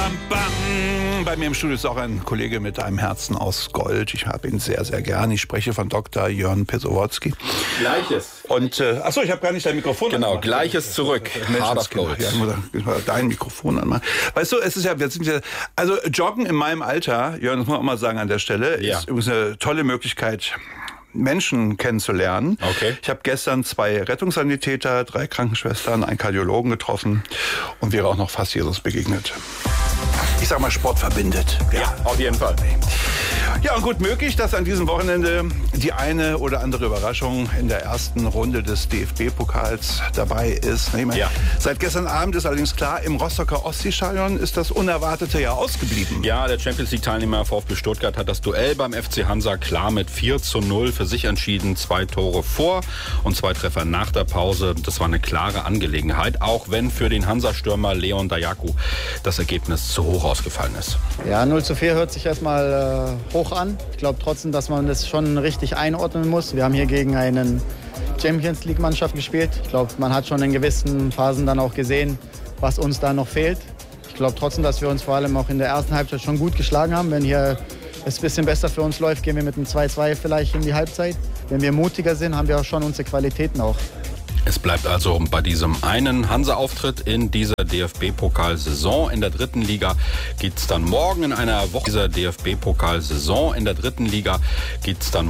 bam, bam. Bei mir im Studio ist auch ein Kollege mit einem Herzen aus Gold. Ich habe ihn sehr, sehr gern. Ich spreche von Dr. Jörn Pesowodzki. Gleiches. Und, achso, ich habe gar nicht dein Mikrofon Genau, angemacht. Gleiches zurück. Hard of Gold. Ja, ich muss dein Mikrofon anmachen. Weißt du, es ist ja, also Joggen in meinem Alter, Jörn, das muss man auch mal sagen an der Stelle, ist übrigens eine tolle Möglichkeit, Menschen kennenzulernen. Okay. Ich habe gestern 2 Rettungssanitäter, 3 Krankenschwestern, einen Kardiologen getroffen und wäre auch noch fast Jesus begegnet. Ich sag mal, Sport verbindet. Ja, auf jeden Fall. Ja, und gut möglich, dass an diesem Wochenende die eine oder andere Überraschung in der ersten Runde des DFB-Pokals dabei ist. Ja. Seit gestern Abend ist allerdings klar, im Rostocker Ostseestadion ist das Unerwartete ja ausgeblieben. Ja, der Champions-League-Teilnehmer VfB Stuttgart hat das Duell beim FC Hansa klar mit 4:0 für sich entschieden. 2 Tore vor und 2 Treffer nach der Pause. Das war eine klare Angelegenheit, auch wenn für den Hansa-Stürmer Leon Dayaku das Ergebnis zu hoch ausgefallen ist. Ja, 0:4 hört sich erstmal hoch an. Ich glaube trotzdem, dass man das schon richtig einordnen muss. Wir haben hier gegen eine Champions-League-Mannschaft gespielt. Ich glaube, man hat schon in gewissen Phasen dann auch gesehen, was uns da noch fehlt. Ich glaube trotzdem, dass wir uns vor allem auch in der ersten Halbzeit schon gut geschlagen haben. Wenn hier es ein bisschen besser für uns läuft, gehen wir mit einem 2:2 vielleicht in die Halbzeit. Wenn wir mutiger sind, haben wir auch schon unsere Qualitäten auch. Es bleibt also bei diesem einen Hansa-Auftritt in dieser DFB-Pokalsaison. In der 3. Liga geht's dann morgen in einer Woche.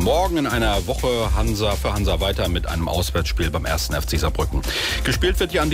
Für Hansa weiter mit einem Auswärtsspiel beim 1. FC Saarbrücken. Gespielt wird ja an